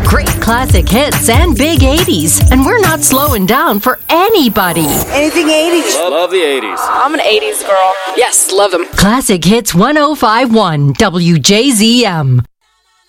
Great classic hits and big 80s. And we're not slowing down for anybody. Anything 80s. Love the 80s. I'm an 80s girl. Yes, love them. Classic Hits 105.1 WJZM.